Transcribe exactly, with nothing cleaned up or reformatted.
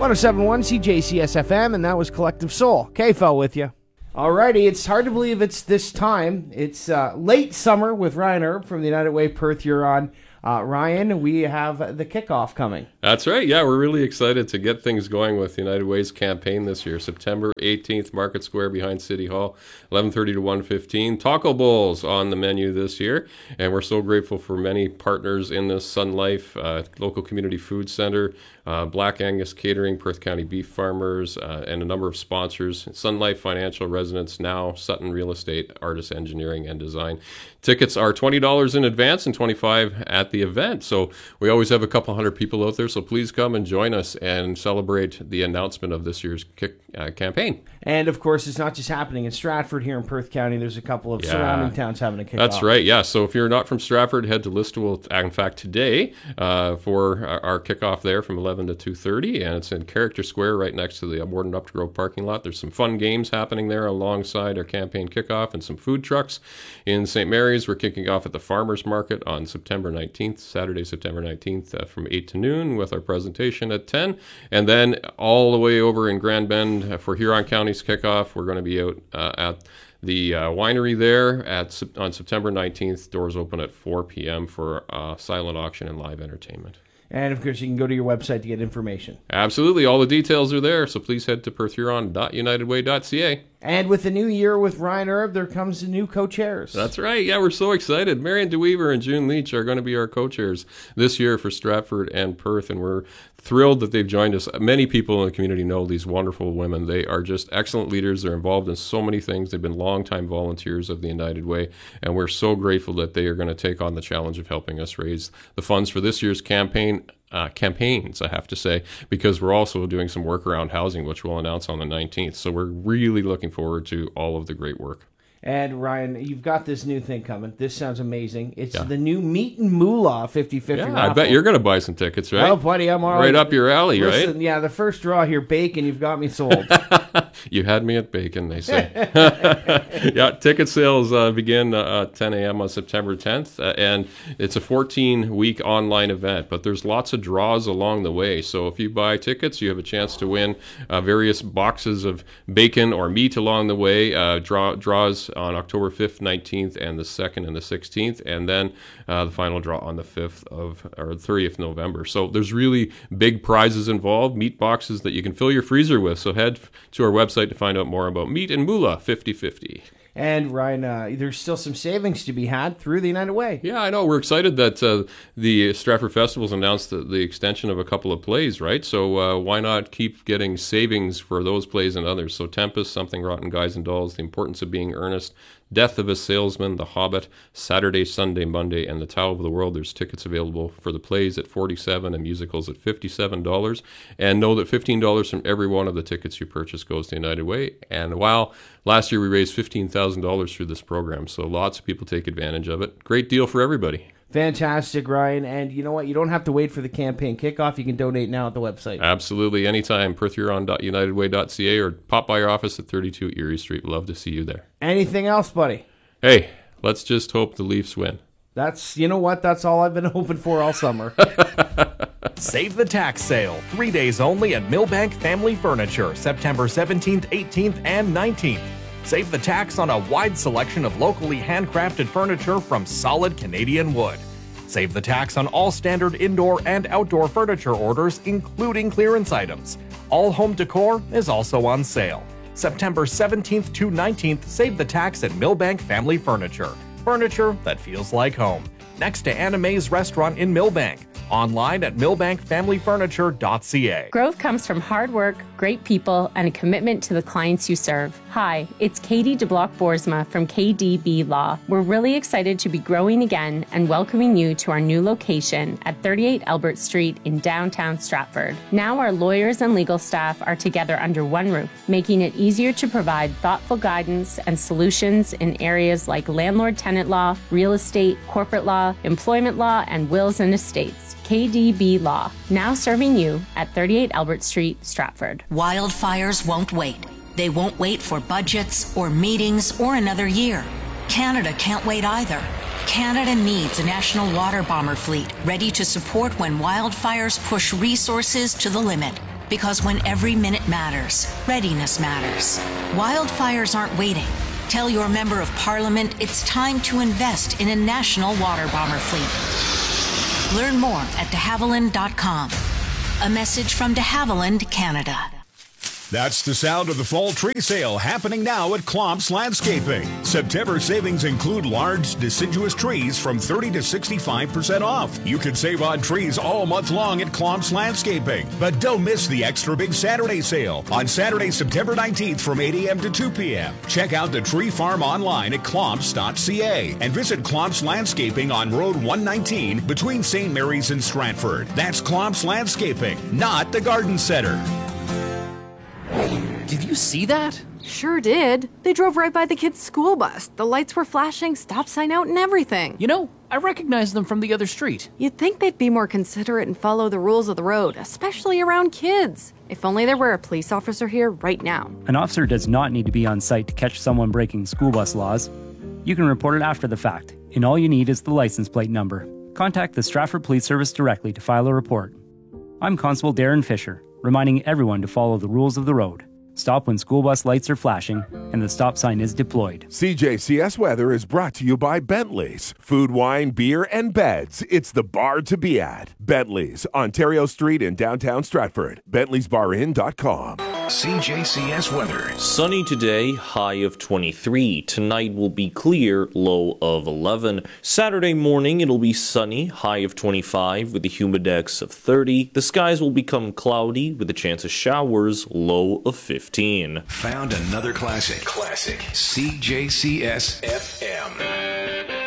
one oh seven point one C J C S F M, and that was Collective Soul. K F L with you. Alrighty, it's hard to believe it's this time. It's uh, late summer with Ryan Erb from the United Way Perth Huron. Uh, Ryan, we have the kickoff coming. That's right. Yeah, we're really excited to get things going with United Way's campaign this year. September eighteenth, Market Square behind City Hall, eleven thirty to one fifteen. Taco Bowls on the menu this year, and we're so grateful for many partners in this. Sun Life, uh, local community food center, uh, Black Angus Catering, Perth County Beef Farmers, uh, and a number of sponsors. Sun Life Financial, Residence Now, Sutton Real Estate, Artis Engineering and Design. Tickets are twenty dollars in advance and twenty-five dollars at the event. So we always have a couple hundred people out there, so please come and join us and celebrate the announcement of this year's kick, uh, campaign. And of course, it's not just happening in Stratford here in Perth County. There's a couple of yeah, surrounding towns having a kickoff. That's right, yeah. So if you're not from Stratford, head to Listowel, in fact, today uh, for our, our kickoff there from eleven to two thirty, and it's in Character Square right next to the Warden Upgrove parking lot. There's some fun games happening there alongside our campaign kickoff and some food trucks. In Saint Mary's, we're kicking off at the Farmers Market on September nineteenth, Saturday, September nineteenth, uh, from eight to noon with our presentation at ten. And then all the way over in Grand Bend uh, for Huron County's kickoff, we're going to be out uh, at the uh, winery there at on September nineteenth. Doors open at four p.m. for uh, silent auction and live entertainment. And, of course, you can go to your website to get information. Absolutely. All the details are there, so please head to perth huron dot united way dot c a. And with the new year with Ryan Erb, there comes the new co-chairs. That's right. Yeah, we're so excited. Marion DeWeaver and June Leach are going to be our co-chairs this year for Stratford and Perth, and we're thrilled that they've joined us. Many people in the community know these wonderful women. They are just excellent leaders. They're involved in so many things. They've been longtime volunteers of the United Way, and we're so grateful that they are going to take on the challenge of helping us raise the funds for this year's campaign. Uh, campaigns, I have to say, because we're also doing some work around housing, which we'll announce on the nineteenth. So we're really looking forward to all of the great work. And Ryan, you've got this new thing coming. This sounds amazing. It's yeah. the new Meat and Moolah fifty-fifty Yeah, raffle. I bet you're going to buy some tickets, right? Well, buddy, I'm all right. Right up your alley, Listen, right? Yeah, the first draw here, bacon, you've got me sold. You had me at bacon, they say. Yeah, ticket sales uh, begin uh, at ten a.m. on September tenth, uh, and it's a fourteen-week online event, but there's lots of draws along the way. So if you buy tickets, you have a chance to win uh, various boxes of bacon or meat along the way, uh, draw, draws on October fifth, nineteenth, and the second and the sixteenth, and then uh, the final draw on the fifth of or thirtieth of November. So there's really big prizes involved, meat boxes that you can fill your freezer with. So head to our website to find out more about Meat and Moolah fifty fifty. And Ryan, uh, there's still some savings to be had through the United Way. Yeah, I know. We're excited that uh, the Stratford Festival's announced the, the extension of a couple of plays, right? So uh, why not keep getting savings for those plays and others? So Tempest, Something Rotten, Guys and Dolls, The Importance of Being Earnest, Death of a Salesman, The Hobbit, Saturday, Sunday, Monday, and The Tao of the World. There's tickets available for the plays at forty-seven dollars and musicals at fifty-seven dollars. And know that fifteen dollars from every one of the tickets you purchase goes to United Way. And while last year we raised fifteen thousand dollars through this program, so lots of people take advantage of it. Great deal for everybody. Fantastic, Ryan. And you know what? You don't have to wait for the campaign kickoff. You can donate now at the website. Absolutely. Anytime. perth huron dot united way dot c a or pop by our office at thirty-two Erie Street. We'd love to see you there. Anything else, buddy? Hey, let's just hope the Leafs win. That's, you know what? That's all I've been hoping for all summer. Save the tax sale. Three days only at Millbank Family Furniture, September seventeenth, eighteenth, and nineteenth. Save the tax on a wide selection of locally handcrafted furniture from solid Canadian wood. Save the tax on all standard indoor and outdoor furniture orders, including clearance items. All home decor is also on sale. September seventeenth to nineteenth, save the tax at Millbank Family Furniture. Furniture that feels like home. Next to Anime's restaurant in Millbank. Online at millbank family furniture dot c a. Growth comes from hard work, great people, and a commitment to the clients you serve. Hi, it's Katie DeBlock-Boersma from K D B Law. We're really excited to be growing again and welcoming you to our new location at thirty-eight Albert Street in downtown Stratford. Now our lawyers and legal staff are together under one roof, making it easier to provide thoughtful guidance and solutions in areas like landlord-tenant law, real estate, corporate law, employment law, and wills and estates. K D B Law, now serving you at thirty-eight Albert Street, Stratford. Wildfires won't wait. They won't wait for budgets or meetings or another year. Canada can't wait either. Canada needs a national water bomber fleet ready to support when wildfires push resources to the limit. Because when every minute matters, readiness matters. Wildfires aren't waiting. Tell your member of parliament it's time to invest in a national water bomber fleet. Learn more at de havilland dot com. A message from de Havilland, Canada. That's the sound of the fall tree sale happening now at Klomps Landscaping. September savings include large deciduous trees from thirty to sixty-five percent off. You can save on trees all month long at Klomps Landscaping. But don't miss the extra big Saturday sale on Saturday, September nineteenth from eight a.m. to two p.m. Check out the tree farm online at klomps dot c a and visit Klomps Landscaping on Road one nineteen between Saint Mary's and Stratford. That's Klomps Landscaping, not the Garden Center. Did you see that? Sure did. They drove right by the kid's school bus. The lights were flashing, stop sign out, and everything. You know, I recognize them from the other street. You'd think they'd be more considerate and follow the rules of the road, especially around kids. If only there were a police officer here right now. An officer does not need to be on site to catch someone breaking school bus laws. You can report it after the fact, and all you need is the license plate number. Contact the Stratford Police Service directly to file a report. I'm Constable Darren Fisher, reminding everyone to follow the rules of the road. Stop when school bus lights are flashing and the stop sign is deployed. C J C S Weather is brought to you by Bentley's. Food, wine, beer, and beds. It's the bar to be at. Bentley's, Ontario Street in downtown Stratford. Bentley's Bar Inn dot com. C J C S weather. Sunny today, high of twenty-three. Tonight will be clear, low of eleven. Saturday morning it'll be sunny, high of twenty-five with a humidex of thirty. The skies will become cloudy with a chance of showers, low of fifteen. Found another classic. Classic. C J C S F M.